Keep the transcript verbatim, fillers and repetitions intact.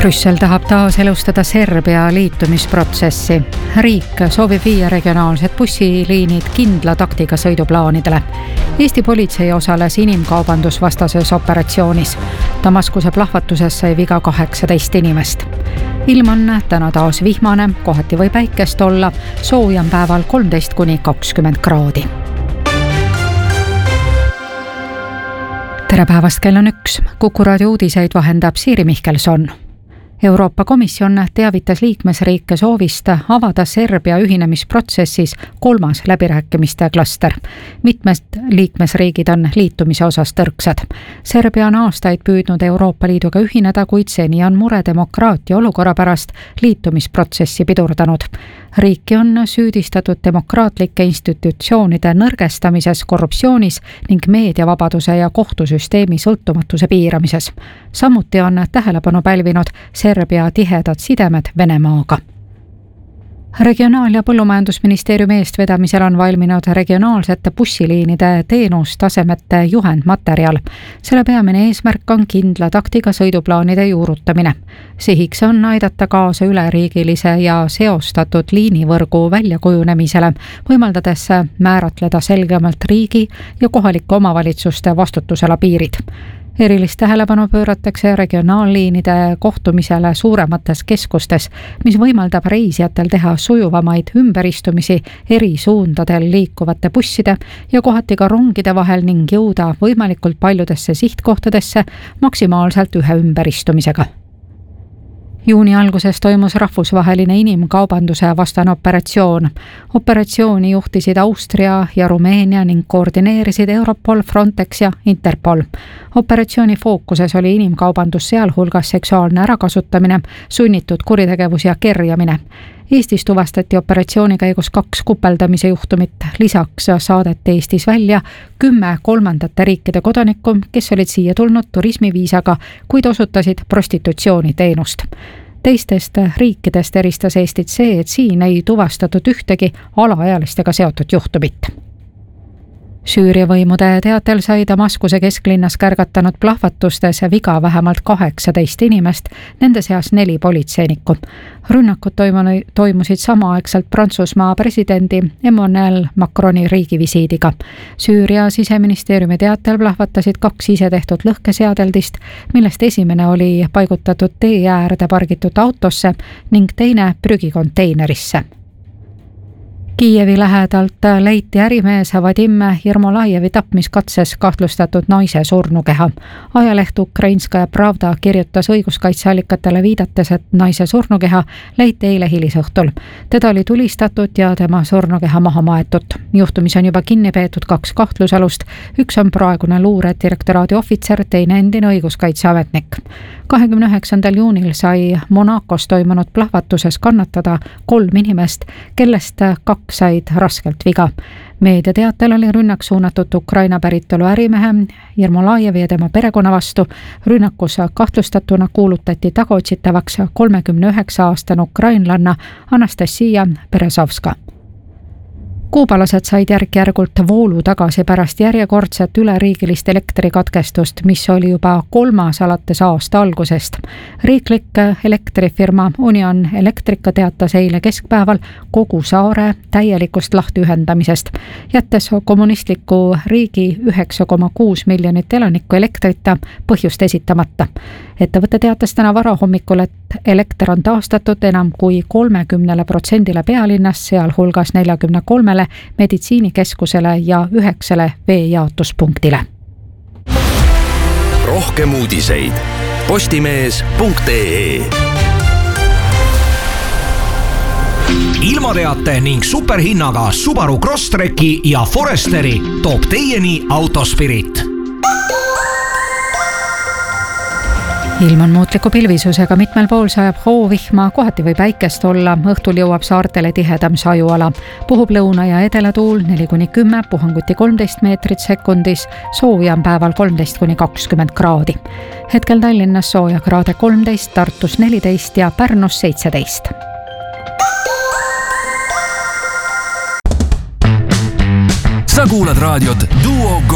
Brüssel tahab taas elustada Serbia liitumisprotsessi. Riik soovib viia regionaalsed bussiliinid kindla taktiga sõiduplaanidele. Eesti politsei osales inimkaubandusvastases operatsioonis. Damaskuse plahvatuses sai viga kaheksateist inimest. Ilm on täna taas vihmane, kohati või päikest olla, soojem päeval kolmteist kuni kakskümmend kraadi. Tere päevast, kell on üks. Kuku raadio uudiseid vahendab Siiri Mihkelson. Euroopa Komisjon teavitas liikmesriike soovist avada Serbia ühinemisprotsessis kolmas läbirääkimiste klaster. Mitmed liikmesriigid on liitumise osas tõrksad. Serbia on aastaid püüdnud Euroopa Liiduga ühineda, kuid seni on mure demokraatia olukorra pärast liitumisprotsessi pidurdanud. Riiki on süüdistatud demokraatlike institutsioonide nõrgestamises, korruptsioonis ning meediavabaduse ja kohtusüsteemi sõltumatuse piiramises. Samuti on tähelepanu pälvinud Serbia tihedad sidemed Venemaaga. Regionaal- ja põllumajandusministeeriumi eestvedamisel on valminud regionaalsete bussiliinide teenustasemete juhendmaterjal. Selle peamine eesmärk on kindla taktiga sõiduplaanide juurutamine. Sihiks on aidata kaasa üleriigilise ja seostatud liinivõrgu väljakujunemisele, võimaldades määratleda selgemalt riigi ja kohalike omavalitsuste vastutusala piirid. Erilist tähelepanu pööratakse regionaalliinide kohtumisele suuremates keskustes, mis võimaldab reisijatel teha sujuvamaid ümberistumisi eri suundadel liikuvate busside ja kohati ka rongide vahel ning jõuda võimalikult paljudesse sihtkohtadesse maksimaalselt ühe ümberistumisega. Juuni alguses toimus rahvusvaheline inimkaubanduse vastane operatsioon. Operatsiooni juhtisid Austria ja Rumeenia ning koordineerisid Europol, Frontex ja Interpol. Operatsiooni fookuses oli inimkaubandus, sealhulgas seksuaalne ärakasutamine, sunnitud kuritegevus ja kerjamine. Eestis tuvastati operatsiooni käigus kaks kupeldamise juhtumit. Lisaks saadeti Eestis välja kümme kolmandate riikide kodanikku, kes olid siia tulnud turismiviisaga, kuid osutasid prostitutsiooni teenust. Teistest riikidest eristas Eestit see, et siin ei tuvastatud ühtegi alaealistega seotud juhtumit. Süüria võimude teatel sai Damaskuse kesklinnas kärgatanud plahvatustes viga vähemalt kaheksateist inimest, nende seas neli politseinikku. Rünnakud toimusid samaaegselt Prantsusmaa presidendi Emmanuel Macroni riigivisiidiga. Süüria siseministeeriumi teatel plahvatasid kaks isetehtud lõhkeseadeldist, millest esimene oli paigutatud tee äärde pargitud autosse ning teine prügikonteinerisse. Kiievi lähedalt leiti ärimees Vadim Jermolajevi tapmiskatses kahtlustatud naise surnukeha. Ajaleht Ukrainskaja Pravda kirjutas õiguskaitseallikatele viidates, et naise surnukeha leiti eile hilisõhtul. Teda oli tulistatud ja tema surnukeha maha maetud. Juhtumis on juba kinni peetud kaks kahtlusalust. Üks on praegune luuredirektoraadi ohvitser, teine endine õiguskaitseametnik. kahekümne üheksandal juunil sai Monacos toimunud plahvatuses kannatada kolm inimest, kellest kaks said raskelt viga. Meedia teatel oli rünnak suunatud Ukraina päritolu ärimehe Jermolajevi ja tema perekonna vastu. Rünnakus kahtlustatuna kuulutati tagaotsitavaks kolmekümne üheksa aastane ukrainlanna Anastasia Berezovska. Kuubalased said järk-järgult voolu tagasi pärast järjekordset üleriigilist elektrikatkestust, mis oli juba kolmas alates aasta algusest. Riiklik elektrifirma Union Electrica teatas eile keskpäeval kogu saare täielikust lahtiühendamisest, jättes kommunistliku riigi üheksa koma kuus miljonit elanikku elektrita põhjust esitamata. Ettevõte teatas täna varahommikul, et elekter on taastatud enam kui kolmekümnele protsendile pealinnas, sealhulgas neljakümne kolmele meditsiinikeskusele ja üheksale veejaotuspunktile. Rohkem uudiseid postimees punkt ee. Ilmateate ning superhinnaga Subaru Crosstreki ja Foresteri toob teieni Autospirit. Ilm on muutliku pilvisusega, mitmel pool sajab hoovihma, kohati või päikest olla, õhtul jõuab saartele tihedam sajuala. Puhub lõuna- ja edelatuul neli kuni kümme, puhanguti kolmteist meetrit sekundis, sooja on päeval kolmteist kuni kakskümmend kraadi. Hetkel Tallinnas sooja kraade kolmteist, Tartus neliteist ja Pärnus seitseteist. Sa kuulad raadiot Duo